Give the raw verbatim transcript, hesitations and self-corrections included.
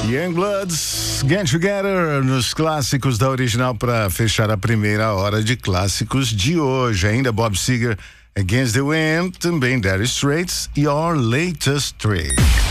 Youngbloods, Get Together, nos clássicos da original para fechar a primeira hora de clássicos de hoje. Ainda Bob Seger, Against the Wind, também Dire Straits, Your Latest Trick.